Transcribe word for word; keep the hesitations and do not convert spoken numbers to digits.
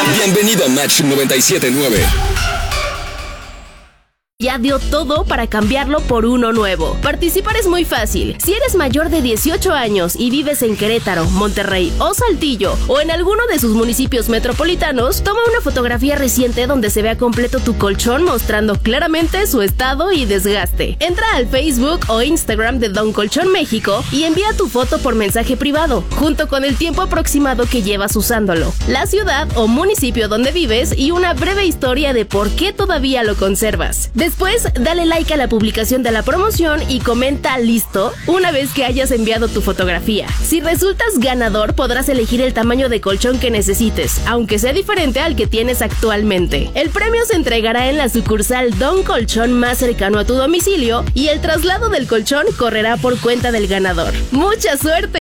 Bienvenido a Match noventa y siete punto nueve. Ya dio todo para cambiarlo por uno nuevo. Participar es muy fácil. Si eres mayor de dieciocho años y vives en Querétaro, Monterrey o Saltillo o en alguno de sus municipios metropolitanos, toma una fotografía reciente donde se vea completo tu colchón mostrando claramente su estado y desgaste. Entra al Facebook o Instagram de Don Colchón México y envía tu foto por mensaje privado, junto con el tiempo aproximado que llevas usándolo, la ciudad o municipio donde vives y una breve historia de por qué todavía lo conservas. Después, dale like a la publicación de la promoción y comenta "listo" una vez que hayas enviado tu fotografía. Si resultas ganador, podrás elegir el tamaño de colchón que necesites, aunque sea diferente al que tienes actualmente. El premio se entregará en la sucursal Don Colchón más cercano a tu domicilio y el traslado del colchón correrá por cuenta del ganador. ¡Mucha suerte!